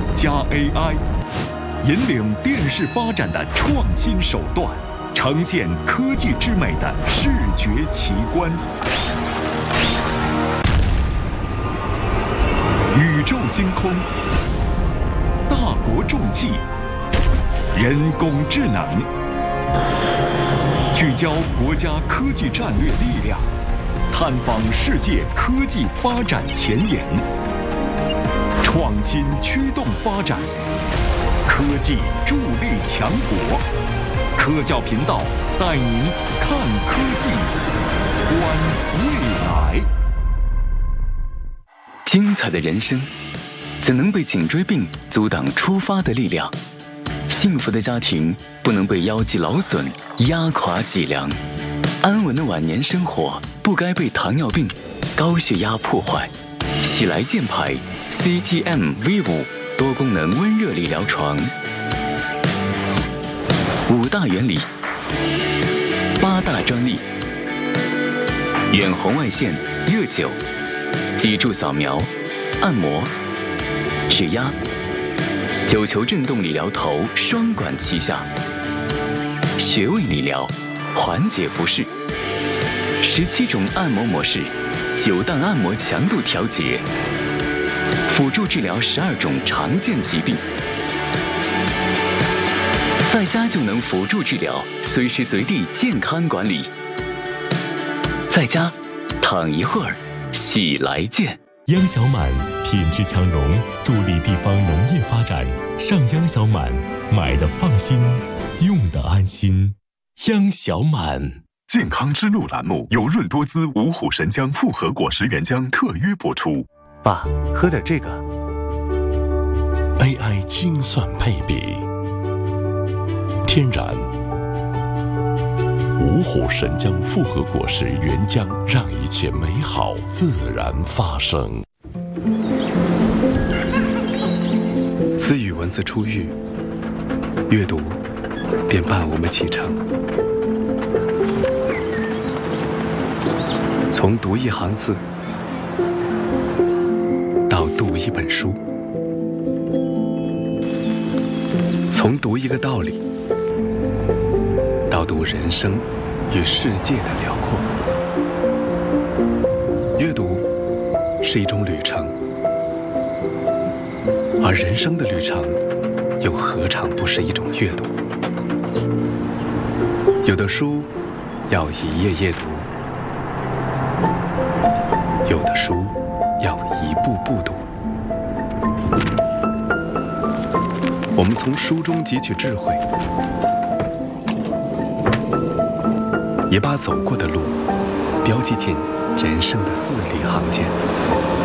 加 AI， 引领电视发展的创新手段，呈现科技之美的视觉奇观。宇宙星空，大国重器，人工智能，聚焦国家科技战略力量，探访世界科技发展前沿，创新驱动发展，科技助力强国。科教频道带您看科技，观未来。 精彩的人生，怎能被颈椎病阻挡出发的力量？幸福的家庭不能被腰肌劳损压垮脊梁。安稳的晚年生活不该被糖尿病、高血压破坏。喜来健牌 CGM V5 多功能温热理疗床。5大原理，8大专利，远红外线热灸、脊柱扫描、按摩、指压、9球振动理疗头双管齐下，穴位理疗，缓解不适，17种按摩模式，9档按摩强度调节，辅助治疗12种常见疾病，在家就能辅助治疗，随时随地健康管理。在家躺一会儿，喜来健。 央小满品质强融，助力地方农业发展。上央小满，买的放心，用的安心。央小满。 健康之路栏目由润多滋五虎神姜复合果实原浆特约播出。 爸，喝点这个。 AI 精算配比，天然五虎神姜复合果实原浆，让一切美好自然发生。 自与文字初遇，阅读便伴我们启程。从读一行字，到读一本书；从读一个道理，到读人生与世界的辽阔。阅读是一种旅程，而人生的旅程又何尝不是一种阅读？有的书要一页页读，有的书要一步步读。我们从书中汲取智慧，也把走过的路标记进人生的字里行间。